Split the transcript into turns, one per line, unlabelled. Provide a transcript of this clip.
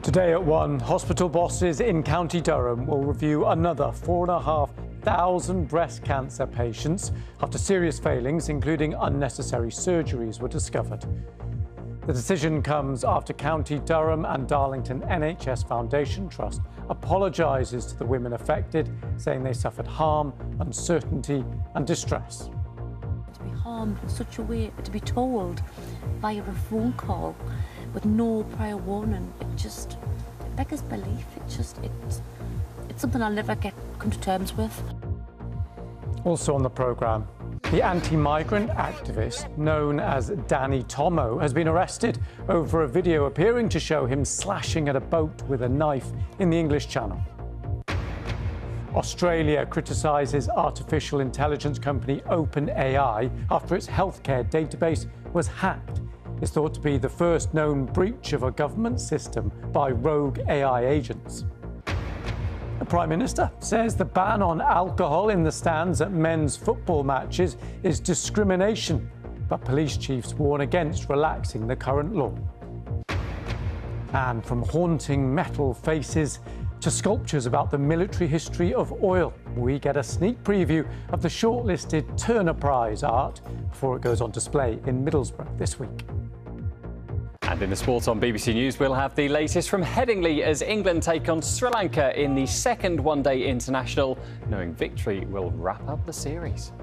Today at 1, hospital bosses in County Durham will review another 4,500 breast cancer patients after serious failings, including unnecessary surgeries, were discovered. The decision comes after County Durham and Darlington NHS Foundation Trust apologises to the women affected, saying they suffered harm, uncertainty and distress.
To be harmed in such a way, to be told via a phone call with no prior warning, it beggars belief. It's something I'll never come to terms with.
Also on the programme, the anti-migrant activist known as Danny Tomo has been arrested over a video appearing to show him slashing at a boat with a knife in the English Channel. Australia criticises artificial intelligence company OpenAI after its healthcare database was hacked. It's thought to be the first known breach of a government system by rogue AI agents. The Prime Minister says the ban on alcohol in the stands at men's football matches is discrimination, but police chiefs warn against relaxing the current law. And from haunting metal faces to sculptures about the military history of oil, we get a sneak preview of the shortlisted Turner Prize art before it goes on display in Middlesbrough this week.
And in the sport on BBC News, we'll have the latest from Headingley as England take on Sri Lanka in the second one-day international, knowing victory will wrap up the series.